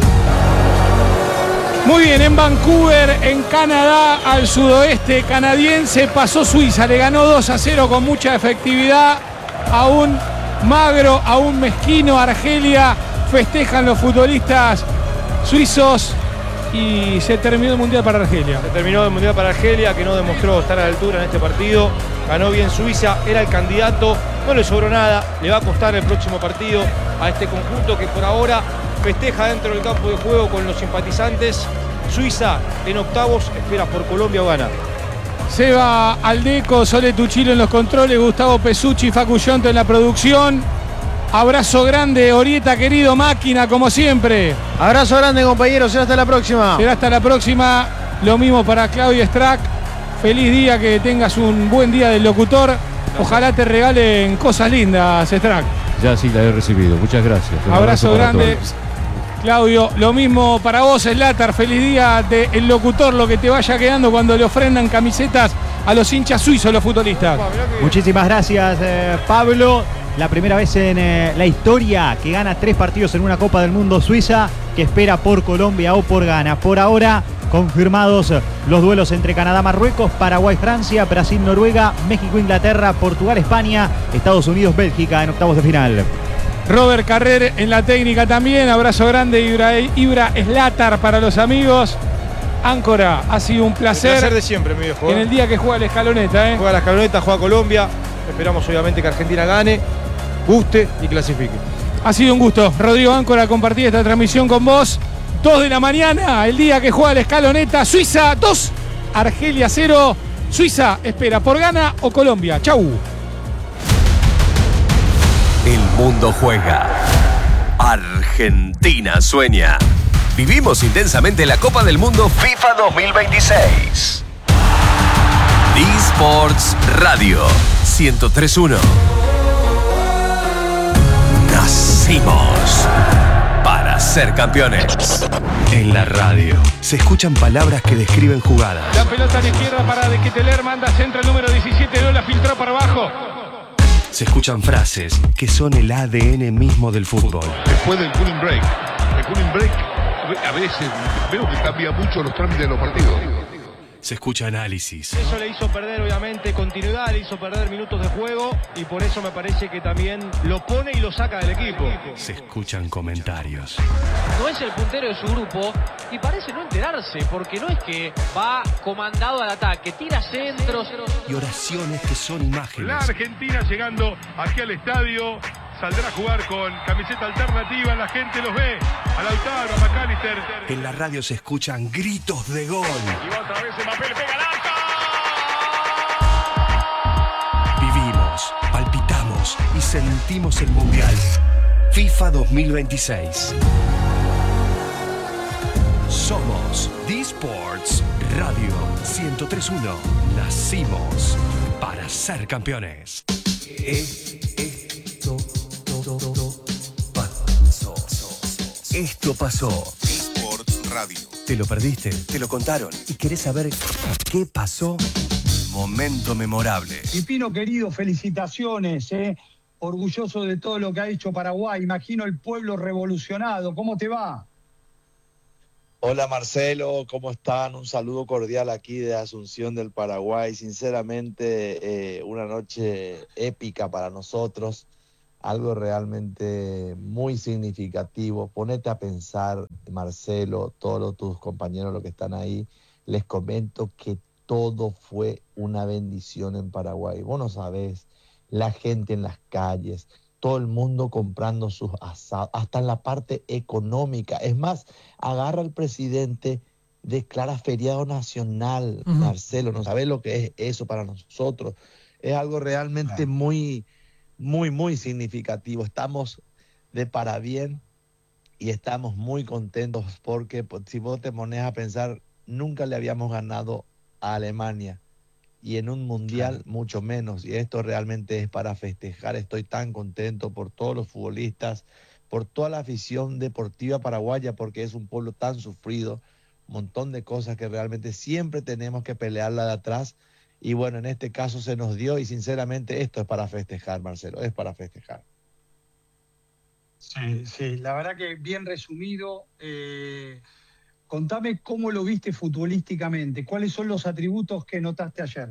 Muy bien, en Vancouver, en Canadá, al sudoeste canadiense, pasó Suiza, le ganó dos a cero con mucha efectividad a un magro, a un mezquino Argelia. Festejan los futbolistas suizos y se terminó el Mundial para Argelia. Se terminó el Mundial para Argelia, que no demostró estar a la altura en este partido. Ganó bien Suiza, era el candidato, no le sobró nada. Le va a costar el próximo partido a este conjunto que por ahora festeja dentro del campo de juego con los simpatizantes. Suiza en octavos, espera por Colombia o gana. Seba Aldeco, Sole Tuchilo en los controles, Gustavo Pesucci, Facu Yonto en la producción. Abrazo grande, Orieta, querido, máquina, como siempre. Abrazo grande, compañeros. Será hasta la próxima. Será hasta la próxima. Lo mismo para Claudio Strack. Feliz día, que tengas un buen día del locutor. Ojalá te regalen cosas lindas, Strack. Ya sí la he recibido. Muchas gracias. Un abrazo, abrazo grande. Todos. Claudio, lo mismo para vos, Slatar. Feliz día del locutor, lo que te vaya quedando cuando le ofrendan camisetas a los hinchas suizos, los futbolistas. Muchísimas gracias, eh, Pablo. La primera vez en eh, la historia que gana tres partidos en una Copa del Mundo Suiza, que espera por Colombia o por Ghana. Por ahora, confirmados los duelos entre Canadá, Marruecos, Paraguay, Francia, Brasil, Noruega, México, Inglaterra, Portugal, España, Estados Unidos, Bélgica en octavos de final. Robert Carrer en la técnica también. Abrazo grande, Ibra, Ibra Slatar para los amigos. Áncora, ha sido un placer. El placer de siempre, mi viejo. En el día que juega la escaloneta, ¿eh? Juega la escaloneta, juega Colombia. Esperamos obviamente que Argentina gane, guste y clasifique. Ha sido un gusto, Rodrigo Áncora, compartir esta transmisión con vos. dos de la mañana, el día que juega la escaloneta. Suiza dos, Argelia cero. Suiza espera por Ghana o Colombia. Chau. El mundo juega. Argentina sueña. Vivimos intensamente la Copa del Mundo FIFA dos mil veintiséis. D-Sports Radio ciento tres punto uno. Nacimos para ser campeones. En la radio se escuchan palabras que describen jugadas. La pelota a la izquierda para De Ketelaere, manda centro el número diecisiete, no la filtró para abajo. Se escuchan frases que son el A D N mismo del fútbol. Después del cooling break, el cooling break a veces veo que cambia mucho los trámites de los partidos. Se escucha análisis. Eso le hizo perder obviamente continuidad, le hizo perder minutos de juego y por eso me parece que también lo pone y lo saca del equipo. Se escuchan comentarios. No es el puntero de su grupo y parece no enterarse, porque no es que va comandado al ataque, tira centros. Y oraciones que son imágenes. La Argentina llegando aquí al estadio, saldrá a jugar con camiseta alternativa, la gente los ve. A Lautaro, a McAllister. En la radio se escuchan gritos de gol. Y va otra vez Mbappé, le pega al arco. Vivimos, palpitamos y sentimos el Mundial. FIFA dos mil veintiséis. Somos D-Sports Radio ciento tres punto uno. Nacimos para ser campeones. Esto pasó. Esto pasó. D-Sports Radio. ¿Te lo perdiste? ¿Te lo contaron? ¿Y querés saber qué pasó? Momento memorable. Y Pino querido, felicitaciones, eh. Orgulloso de todo lo que ha hecho Paraguay. Imagino el pueblo revolucionado. ¿Cómo te va? Hola Marcelo, ¿cómo están? Un saludo cordial aquí de Asunción del Paraguay. Sinceramente, eh, una noche épica para nosotros, algo realmente muy significativo. Ponete a pensar, Marcelo, todos tus compañeros los que están ahí, les comento que todo fue una bendición en Paraguay. Vos no sabés, la gente en las calles, todo el mundo comprando sus asados, hasta en la parte económica. Es más, agarra al presidente, declara feriado nacional, uh-huh. Marcelo, no sabes lo que es eso para nosotros. Es algo realmente claro. muy, muy, muy significativo. Estamos de parabién y estamos muy contentos porque pues, si vos te pones a pensar, nunca le habíamos ganado a Alemania. Y en un mundial claro. mucho menos, y esto realmente es para festejar. Estoy tan contento por todos los futbolistas, por toda la afición deportiva paraguaya, porque es un pueblo tan sufrido, un montón de cosas que realmente siempre tenemos que pelearla de atrás, y bueno, en este caso se nos dio, y sinceramente esto es para festejar, Marcelo, es para festejar. Sí, sí, la verdad que bien resumido. eh... Contame cómo lo viste futbolísticamente, cuáles son los atributos que notaste ayer.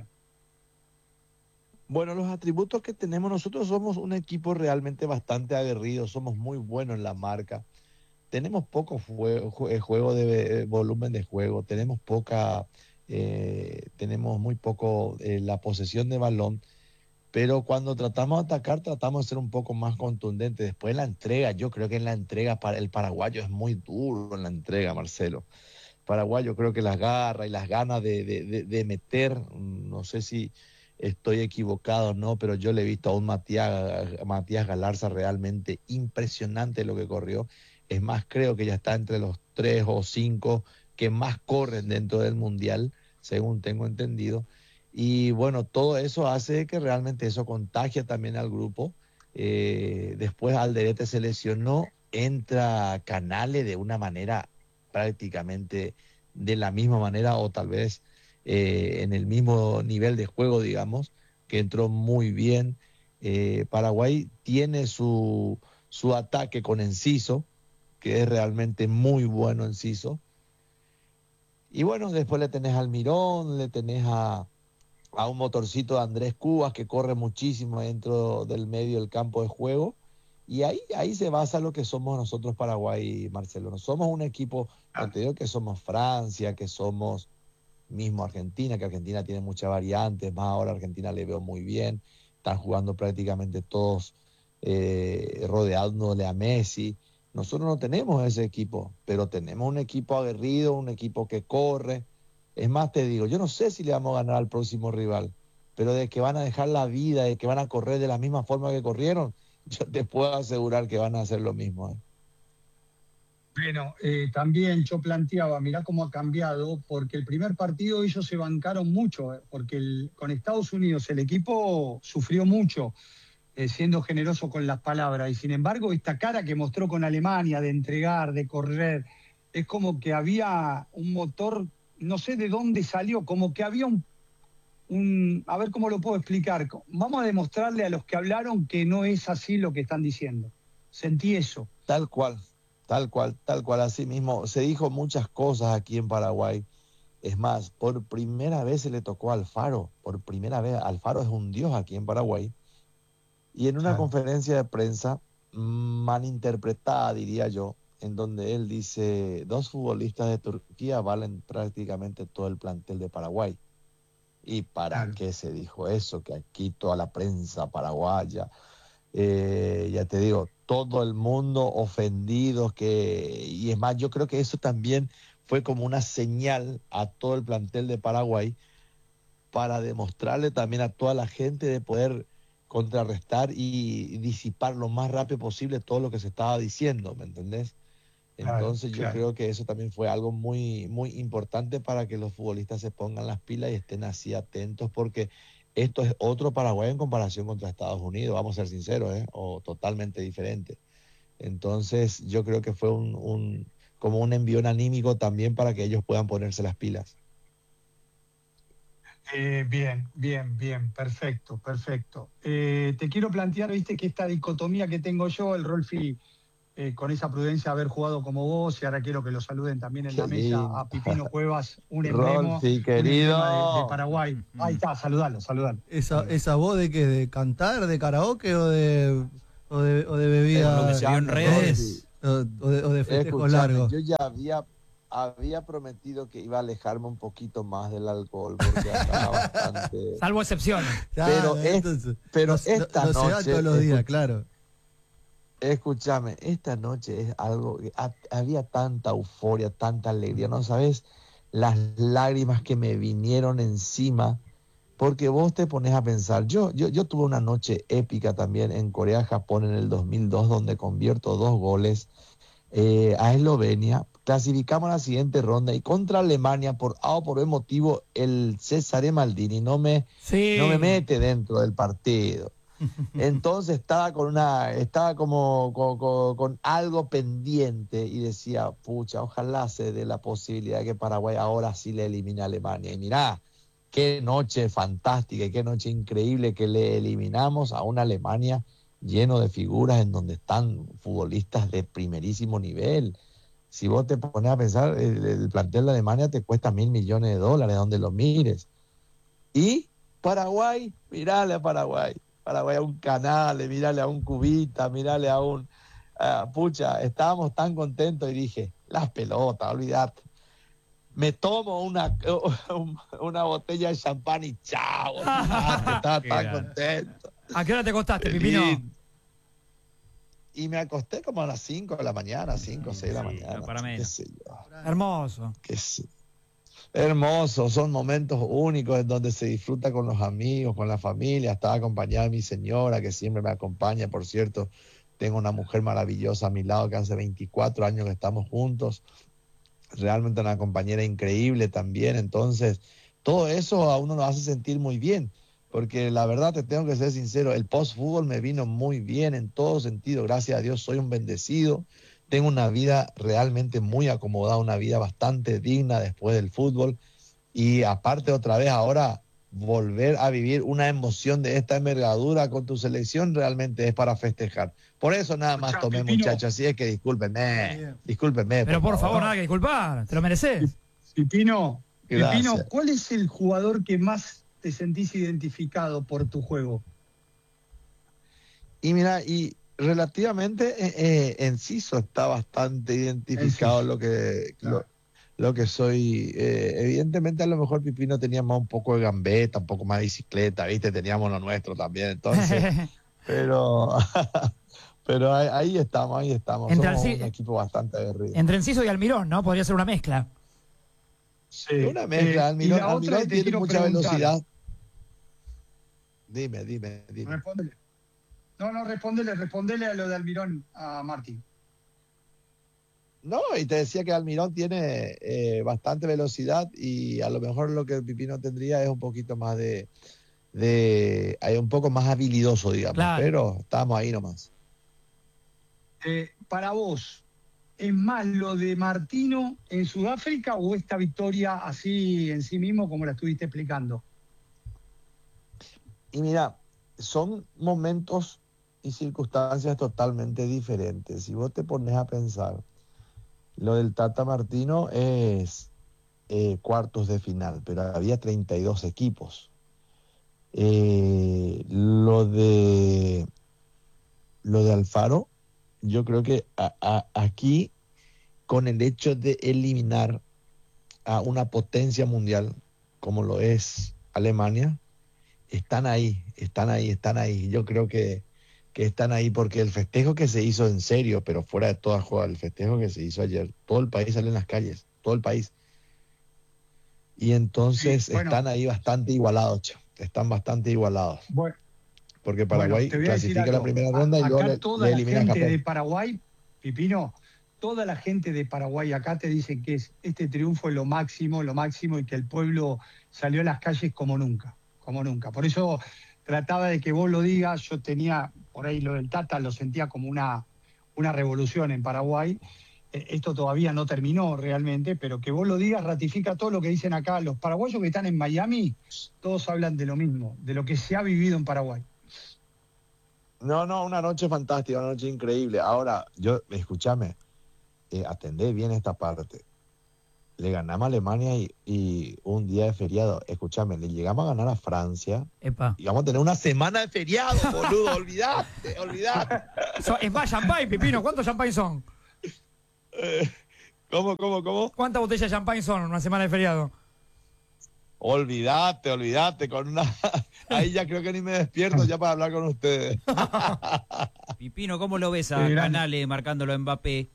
Bueno, los atributos que tenemos nosotros, somos un equipo realmente bastante aguerrido, somos muy buenos en la marca, tenemos poco juego, juego de eh, volumen de juego, tenemos poca, eh, tenemos muy poco eh, la posesión de balón, pero cuando tratamos de atacar tratamos de ser un poco más contundentes. Después en la entrega, yo creo que en la entrega para el paraguayo es muy duro en la entrega, Marcelo. Paraguayo creo que las garras y las ganas de, de, de, de meter, no sé si estoy equivocado o no, pero yo le he visto a un Matías, Matías Galarza realmente impresionante lo que corrió. Es más, creo que ya está entre los tres o cinco que más corren dentro del Mundial, según tengo entendido. Y bueno, todo eso hace que realmente eso contagia también al grupo. Eh, después Alderete se lesionó, entra Canales de una manera prácticamente de la misma manera o tal vez eh, en el mismo nivel de juego, digamos, que entró muy bien. Eh, Paraguay tiene su, su ataque con Enciso, que es realmente muy bueno Enciso. Y bueno, después le tenés al Mirón, le tenés a... a un motorcito de Andrés Cubas que corre muchísimo dentro del medio del campo de juego, y ahí, ahí se basa lo que somos nosotros Paraguay, Marcelo. No somos un equipo, no te digo que somos Francia, que somos mismo Argentina, que Argentina tiene muchas variantes, más ahora Argentina le veo muy bien, están jugando prácticamente todos eh, rodeándole a Messi. Nosotros no tenemos ese equipo, pero tenemos un equipo aguerrido, un equipo que corre. Es más, te digo, yo no sé si le vamos a ganar al próximo rival, pero de que van a dejar la vida, de que van a correr de la misma forma que corrieron, yo te puedo asegurar que van a hacer lo mismo. ¿eh? Bueno, eh, también yo planteaba, mirá cómo ha cambiado, porque el primer partido ellos se bancaron mucho, eh, porque el, con Estados Unidos el equipo sufrió mucho, eh, siendo generoso con las palabras, y sin embargo esta cara que mostró con Alemania de entregar, de correr, es como que había un motor, no sé de dónde salió, como que había un, un, a ver cómo lo puedo explicar, vamos a demostrarle a los que hablaron que no es así lo que están diciendo. Sentí eso. Tal cual, tal cual, tal cual, así mismo. Se dijo muchas cosas aquí en Paraguay. Es más, por primera vez se le tocó a Alfaro, por primera vez, Alfaro es un dios aquí en Paraguay. Y en una claro. conferencia de prensa, malinterpretada diría yo, en donde él dice, dos futbolistas de Turquía valen prácticamente todo el plantel de Paraguay. ¿Y para claro. qué se dijo eso? Que aquí toda la prensa paraguaya, eh, ya te digo, todo el mundo ofendido, que y es más, yo creo que eso también fue como una señal a todo el plantel de Paraguay para demostrarle también a toda la gente de poder contrarrestar y disipar lo más rápido posible todo lo que se estaba diciendo, ¿me entendés? Entonces Claro, yo claro. creo que eso también fue algo muy, muy importante para que los futbolistas se pongan las pilas y estén así atentos, porque esto es otro Paraguay en comparación contra Estados Unidos, vamos a ser sinceros, ¿eh? O totalmente diferente. Entonces yo creo que fue un, un como un envión anímico también para que ellos puedan ponerse las pilas. Eh, bien, bien, bien, perfecto, perfecto. Eh, te quiero plantear, viste, que esta dicotomía que tengo yo, el Rolfi, eh, con esa prudencia de haber jugado como vos, y ahora quiero que lo saluden también en Qué la mesa lindo. a Pipino Cuevas, un emblema, Rolfi, un querido. emblema de, de Paraguay. Ahí está, saludalo, saludalo. ¿Esa, esa voz de que de cantar, de karaoke o de, o de, o de bebida? Por lo que se vio en redes. O, o de, o de festejos Escuchame, largos. yo ya había, había prometido que iba a alejarme un poquito más del alcohol porque andaba bastante. Salvo excepciones. Pero, Claro, es- entonces, pero no- esta no, no se da noche. todos los días, escuch- claro. Escúchame, esta noche es algo. que ha- Había tanta euforia, tanta alegría, ¿no sabes? Las lágrimas que me vinieron encima. Porque vos te pones a pensar, yo, yo, yo tuve una noche épica también en Corea-Japón en el dos mil dos, donde convierto dos goles eh, a Eslovenia, clasificamos a la siguiente ronda y contra Alemania, por A o por B motivo, el Cesare Maldini no me, Sí. no me mete dentro del partido. Entonces estaba con una, estaba como con, con- con algo pendiente y decía, pucha, ojalá se dé la posibilidad que Paraguay ahora sí le elimine a Alemania. Y mirá, qué noche fantástica y qué noche increíble que le eliminamos a una Alemania lleno de figuras en donde están futbolistas de primerísimo nivel. Si vos te pones a pensar, el, el plantel de Alemania te cuesta mil millones de dólares, donde lo mires. Y Paraguay, mirale a Paraguay. Paraguay a un Canale, mirale a un Cubita, mirale a un... ah, pucha, estábamos tan contentos y dije, las pelotas, olvidate. Me tomo una, una botella de champán y chao. olvidate, estaba Qué tan grande. contento. ¿A qué hora te acostaste, Qué Pipino? lindo. Y me acosté como a las cinco de la mañana, cinco o seis de la mañana. para qué menos. sé yo. Hermoso. Que sí. Hermoso, son momentos únicos en donde se disfruta con los amigos, con la familia. Estaba acompañada de mi señora, que siempre me acompaña, por cierto. Tengo una mujer maravillosa a mi lado que hace veinticuatro años que estamos juntos. Realmente una compañera increíble también. Entonces, todo eso a uno lo hace sentir muy bien. Porque la verdad, te tengo que ser sincero, el post-fútbol me vino muy bien en todo sentido. Gracias a Dios, soy un bendecido. Tengo una vida realmente muy acomodada, una vida bastante digna después del fútbol. Y aparte, otra vez, ahora volver a vivir una emoción de esta envergadura con tu selección realmente es para festejar. Por eso nada más tomé, muchachos. Así es que discúlpenme, discúlpenme. Pero por favor, nada que disculpar. Te lo mereces. Pipino, Gracias. Pipino, ¿cuál es el jugador que más te sentís identificado por tu juego? Y mira, y relativamente eh, eh, Enciso está bastante identificado lo que lo, lo que soy. Eh, evidentemente a lo mejor Pipino tenía más un poco de gambeta, un poco más de bicicleta, viste, teníamos lo nuestro también, entonces, pero pero ahí, ahí estamos, ahí estamos. Entre Somos Alci- un equipo bastante aguerrido. Entre Enciso y Almirón, ¿no? Podría ser una mezcla. Sí. Una mezcla, Eh, Almirón, y la otra Almirón que te tiene quiero mucha preguntar. velocidad. Dime, dime, dime. Respóndele. No, no, respóndele, respóndele a lo de Almirón a Martín. No, y te decía que Almirón tiene eh, bastante velocidad y a lo mejor lo que el Pipino tendría es un poquito más de, de hay un poco más habilidoso, digamos, Claro. pero estamos ahí nomás. Eh, para vos, ¿es más lo de Martino en Sudáfrica o esta victoria así en sí mismo como la estuviste explicando? Y mira, son momentos y circunstancias totalmente diferentes. Si vos te pones a pensar, lo del Tata Martino es eh, cuartos de final, pero había treinta y dos equipos. Eh, lo de lo de Alfaro, yo creo que a- a- aquí, con el hecho de eliminar a una potencia mundial como lo es Alemania, están ahí, están ahí, están ahí. Yo creo que, que están ahí porque el festejo que se hizo en serio, pero fuera de toda joda, el festejo que se hizo ayer, todo el país sale en las calles, todo el país. Y entonces Sí, bueno. están ahí bastante igualados, che, están bastante igualados. Bueno, Porque Paraguay bueno, te voy a decir clasifica la algo. primera A- ronda y luego acá le, toda le la elimina a gente Japón. de Paraguay, Pipino, toda la gente de Paraguay acá te dicen que es, este triunfo es lo máximo, lo máximo, y que el pueblo salió a las calles como nunca, como nunca. Por eso trataba de que vos lo digas. Yo tenía, por ahí lo del Tata lo sentía como una, una revolución en Paraguay. Eh, esto todavía no terminó realmente, pero que vos lo digas ratifica todo lo que dicen acá. Los paraguayos que están en Miami, todos hablan de lo mismo, de lo que se ha vivido en Paraguay. No, no, una noche fantástica, una noche increíble. Ahora, yo, escúchame, eh, atendé bien esta parte. Le ganamos a Alemania y, y un día de feriado. Escúchame, le llegamos a ganar a Francia. Epa. Y vamos a tener una semana de feriado, boludo. Olvidate, olvidate. So, es más champagne, Pipino. ¿Cuántos champagne son? Eh, ¿Cómo, cómo, cómo? ¿Cuántas botellas de champagne son en una semana de feriado? Olvídate, olvídate, con una... Ahí ya creo que ni me despierto ya para hablar con ustedes. Pipino, ¿cómo lo ves a Canale marcándolo a Mbappé?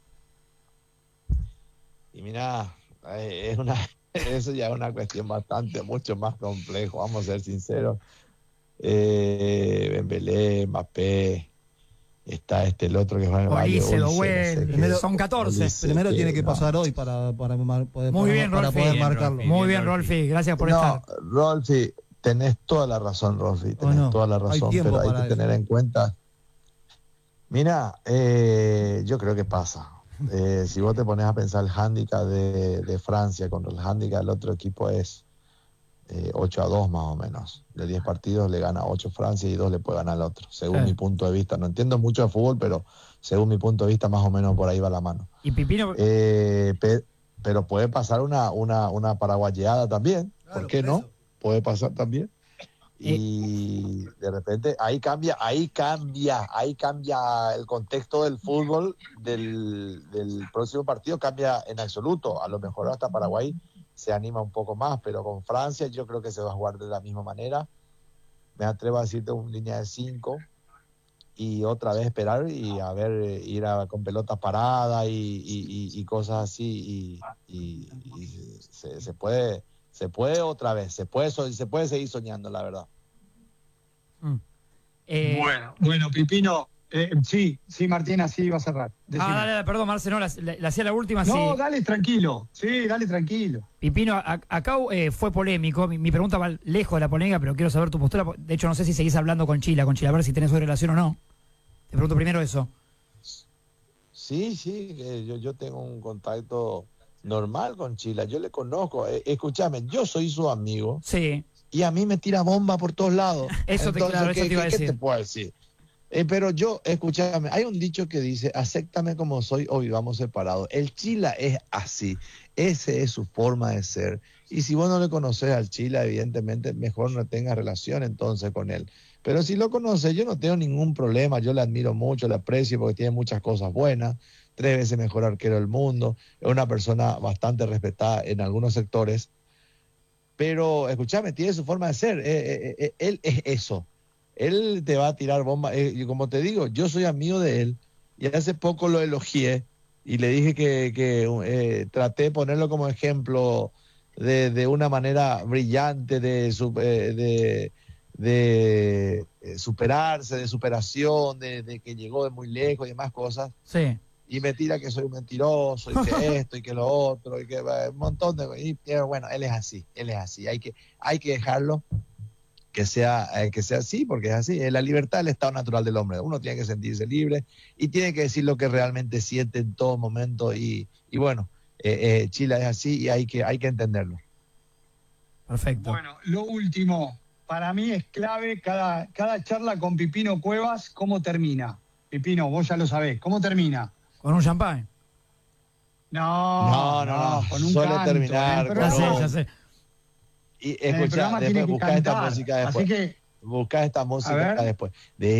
Y mira, eh, es una, eso ya es una cuestión bastante, mucho más complejo, vamos a ser sinceros. Eh, Dembélé, Mbappé, está este el otro que va en el Valle. Olise, Doguel, son catorce. Olise, Primero que, tiene que no. pasar hoy para, para, mar- poder, Muy bien, para Rolfi. poder Bien, marcarlo. Rolfi. Muy bien, Rolfi. Gracias por No, estar. Rolfi, tenés toda la razón, Rolfi, tenés Bueno, toda la hay razón, tiempo pero hay para que eso. tener en cuenta. Mira, eh, yo creo que pasa. Eh, si vos te pones a pensar el hándicap de, de Francia contra el hándicap del otro equipo es eh, ocho a dos más o menos. De diez partidos le gana ocho Francia y dos le puede ganar al otro, según Sí. mi punto de vista. No entiendo mucho de fútbol, pero según mi punto de vista más o menos por ahí va la mano. Y Pipino, Eh, pe- pero puede pasar una, una, una paraguayeada también, ¿por qué no? Puede pasar también. Y de repente ahí cambia, ahí cambia, ahí cambia el contexto del fútbol del, del próximo partido, cambia en absoluto. A lo mejor hasta Paraguay se anima un poco más, pero con Francia yo creo que se va a jugar de la misma manera. Me atrevo a decirte una línea de cinco y otra vez esperar y a ver, eh, ir a, con pelotas paradas y, y, y, y cosas así y, y, y se, se puede se puede otra vez, se puede so- se puede seguir soñando, la verdad. eh, Bueno, bueno, Pipino, eh, sí, sí, Martín, así iba a cerrar. Decime. ah, dale, dale, perdón, Marcelo, la, la- la hacía la última. No, sí. dale tranquilo, sí, dale tranquilo. Pipino, a- acá eh, fue polémico. Mi, mi pregunta va lejos de la polémica, pero quiero saber tu postura. De hecho, no sé si seguís hablando con Chila, con Chila, a ver si tenés hoy relación o no. Te pregunto primero eso. Sí, sí, que yo, yo tengo un contacto normal con Chile, yo le conozco, eh, escúchame, yo soy su amigo. Sí. Y a mí me tira bomba por todos lados. Eso te- claro, eso ¿qué, te iba a qué- qué decir. te puedo decir? Eh, pero yo, escúchame, hay un dicho que dice, acéptame como soy o vivamos separados. El Chila es así, ese es su forma de ser. Y si vos no le conoces al Chila, evidentemente mejor no tengas relación entonces con él. Pero si lo conoces, yo no tengo ningún problema, yo le admiro mucho, le aprecio porque tiene muchas cosas buenas, tres veces mejor arquero del mundo, es una persona bastante respetada en algunos sectores. Pero, escúchame, tiene su forma de ser, eh, eh, eh, él es eso. Él te va a tirar bomba. Eh, y como te digo, yo soy amigo de él y hace poco lo elogié y le dije que, que eh, traté de ponerlo como ejemplo de, de una manera brillante de, su- eh, de, de eh, superarse, de superación, de, de que llegó de muy lejos y demás cosas. Sí. Y me tira que soy un mentiroso y que esto y que lo otro y que eh, un montón de... Y, pero bueno, él es así, él es así. Hay que, hay que dejarlo que sea, eh, que sea así, porque es así. Es la libertad del estado natural del hombre. Uno tiene que sentirse libre y tiene que decir lo que realmente siente en todo momento. Y, y bueno, eh, eh, Chile es así y hay que, hay que entenderlo. Perfecto. Bueno, lo último, para mí es clave cada, cada charla con Pipino Cuevas, ¿cómo termina? Pipino, vos ya lo sabés, ¿cómo termina? Con un champán. No, No, no, no, con un suele canto, terminar en el con- Ya sé, programa- ya sé. Y En el escucha, programa tiene después que busca esta cantar, música así después. que- Busca esta A música ver. después. De